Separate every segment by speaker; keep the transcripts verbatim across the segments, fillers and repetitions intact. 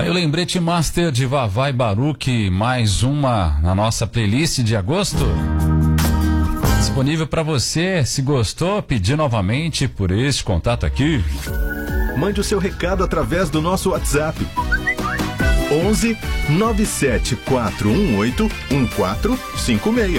Speaker 1: Aí o lembrete master de Vavá e Baruque, mais uma na nossa playlist de agosto. Disponível para você, se gostou, pedir novamente por este contato aqui.
Speaker 2: Mande o seu recado através do nosso WhatsApp. onze nove sete quatro um oito um quatro cinco seis.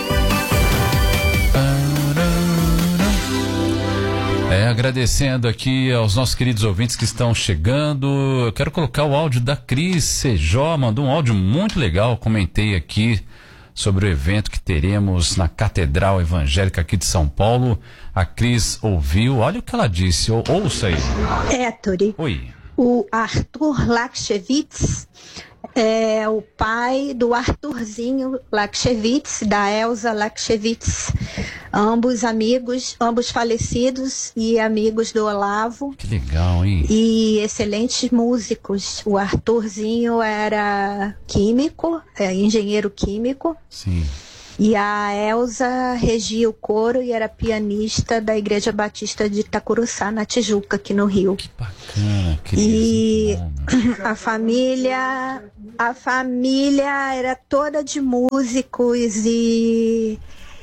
Speaker 1: É, agradecendo aqui aos nossos queridos ouvintes que estão chegando. Eu quero colocar o áudio da Cris Sejó, mandou um áudio muito legal. Comentei aqui sobre o evento que teremos na Catedral Evangélica aqui de São Paulo. A Cris ouviu, olha o que ela disse, ou, ouça aí.
Speaker 3: É, Tori.
Speaker 1: Oi.
Speaker 3: O Arthur Lakshevitz é o pai do Arthurzinho Lakshevitz, da Elza Lakshevitz. Ambos amigos, ambos falecidos e amigos do Olavo.
Speaker 1: Que legal, hein?
Speaker 3: E excelentes músicos. O Arthurzinho era químico, é, engenheiro químico.
Speaker 1: Sim.
Speaker 3: E a Elza regia o coro e era pianista da Igreja Batista de Itacuruçá, na Tijuca, aqui no Rio.
Speaker 1: Que bacana, Cris.
Speaker 3: E a família, a família era toda de músicos e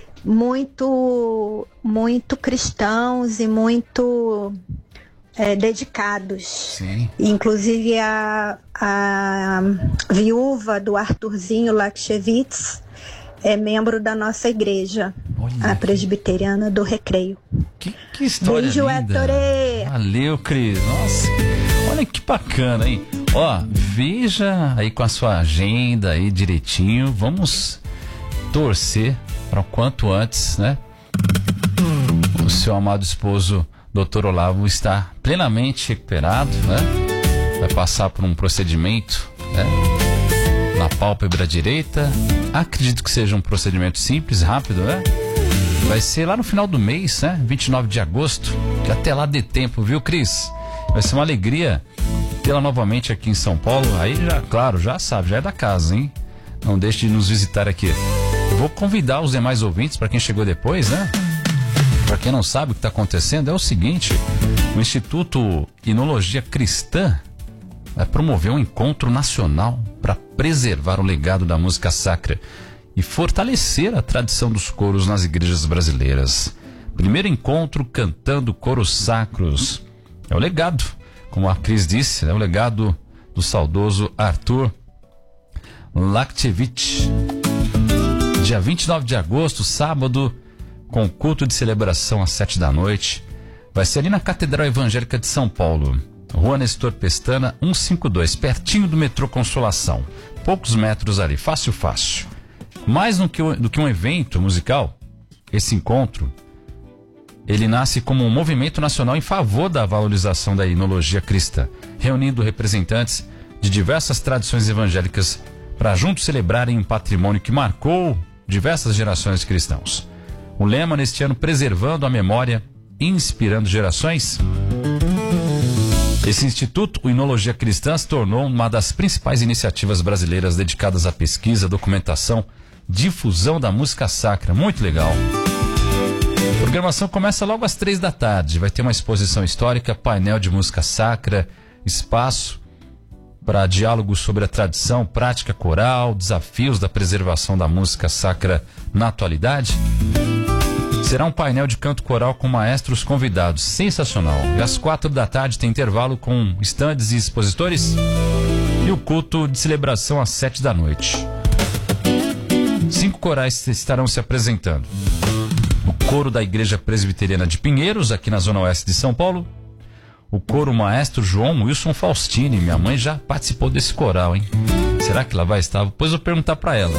Speaker 3: muito, muito cristãos e muito é, dedicados. Sim. Inclusive a, a viúva do Arthurzinho Lakshevitz é membro da nossa igreja, olha, a presbiteriana do Recreio.
Speaker 1: Que, que história
Speaker 3: Beijo,
Speaker 1: linda.
Speaker 3: Ettore.
Speaker 1: Valeu, Cris. Nossa, olha que bacana, hein? Ó, veja aí com a sua agenda aí direitinho. Vamos torcer para o quanto antes, né? O seu amado esposo, doutor Olavo, está plenamente recuperado, né? Vai passar por um procedimento, né? Na pálpebra direita. Acredito que seja um procedimento simples, rápido, né? Vai ser lá no final do mês, né? vinte e nove de agosto. Que até lá dê tempo, viu, Cris? Vai ser uma alegria tê-la novamente aqui em São Paulo. Aí já, claro, já sabe, já é da casa, hein? Não deixe de nos visitar aqui. Eu vou convidar os demais ouvintes, para quem chegou depois, né? Para quem não sabe o que está acontecendo, é o seguinte: o Instituto Inologia Cristã vai promover um encontro nacional para preservar o legado da música sacra e fortalecer a tradição dos coros nas igrejas brasileiras. Primeiro encontro cantando coros sacros. É o legado, como a Cris disse, é o legado do saudoso Arthur Lakshevitz. Dia vinte e nove de agosto, sábado, com culto de celebração às sete da noite. Vai ser ali na Catedral Evangélica de São Paulo. Rua Nestor Pestana, cento e cinquenta e dois, pertinho do metrô Consolação. Poucos metros ali, fácil, fácil. Mais do que, do que um evento musical, esse encontro, ele nasce como um movimento nacional em favor da valorização da inologia cristã, reunindo representantes de diversas tradições evangélicas para juntos celebrarem um patrimônio que marcou diversas gerações de cristãos. O lema neste ano, preservando a memória, inspirando gerações. Esse instituto, o Inologia Cristã, se tornou uma das principais iniciativas brasileiras dedicadas à pesquisa, documentação, difusão da música sacra. Muito legal. A programação começa logo às três da tarde. Vai ter uma exposição histórica, painel de música sacra, espaço para diálogos sobre a tradição, prática coral, desafios da preservação da música sacra na atualidade. Será um painel de canto coral com maestros convidados. Sensacional. E às quatro da tarde tem intervalo com estandes e expositores. E o culto de celebração às sete da noite. Cinco corais estarão se apresentando. O coro da Igreja Presbiteriana de Pinheiros, aqui na Zona Oeste de São Paulo. O coro maestro João Wilson Faustini. Minha mãe já participou desse coral, hein? Será que ela vai estar? Depois eu vou perguntar para ela.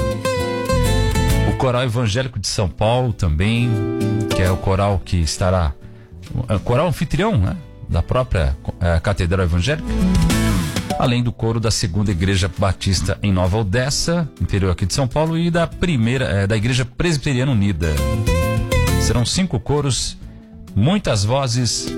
Speaker 1: O Coral Evangélico de São Paulo também, que é o coral que estará... O coral anfitrião, né? Da própria é, Catedral Evangélica. Além do coro da Segunda Igreja Batista em Nova Odessa, interior aqui de São Paulo, e da primeira é, da Igreja Presbiteriana Unida. Serão cinco coros, muitas vozes,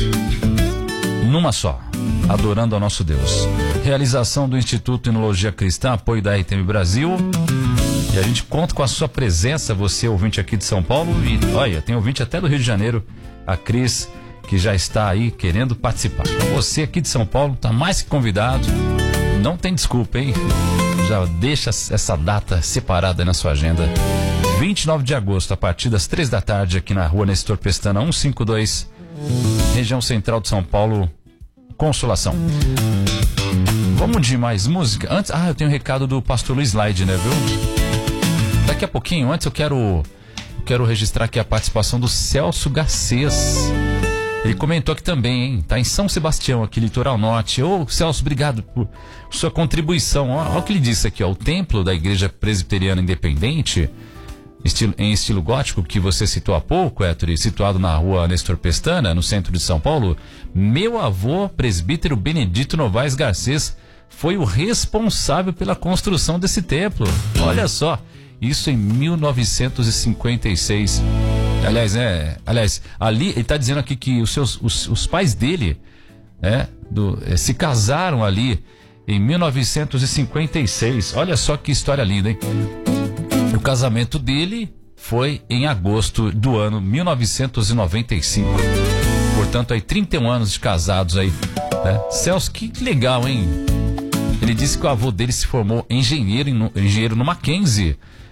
Speaker 1: numa só, adorando ao nosso Deus. Realização do Instituto Inologia Cristã, apoio da R T M Brasil. E a gente conta com a sua presença, você ouvinte aqui de São Paulo. E olha, tem ouvinte até do Rio de Janeiro, a Cris, que já está aí querendo participar. Então, você aqui de São Paulo está mais que convidado. Não tem desculpa, hein? Já deixa essa data separada na sua agenda. vinte e nove de agosto, a partir das três da tarde, aqui na rua Nestor Pestana cento e cinquenta e dois, região central de São Paulo, Consolação. Vamos de mais música? Antes, ah, eu tenho um recado do pastor Luiz Laide, né, viu? Daqui a pouquinho, antes eu quero, eu quero registrar aqui a participação do Celso Garcês. Ele comentou aqui também, hein? Tá em São Sebastião, aqui, litoral norte. Ô, Celso, obrigado por sua contribuição. Olha o que ele disse aqui, ó. O templo da Igreja Presbiteriana Independente, estilo, em estilo gótico, que você citou há pouco, Héctor, situado na rua Nestor Pestana, no centro de São Paulo. Meu avô, presbítero Benedito Novaes Garcês, foi o responsável pela construção desse templo. Olha só, isso em mil novecentos e cinquenta e seis. Aliás, é, aliás, ali ele está dizendo aqui que os seus, os, os pais dele, é, do, é, se casaram ali em mil novecentos e cinquenta e seis. Olha só que história linda, hein? O casamento dele foi em agosto do ano mil novecentos e noventa e cinco. Portanto, aí trinta e um anos de casados aí, né? Celso, que legal, hein? Ele disse que o avô dele se formou engenheiro, em, engenheiro no Mackenzie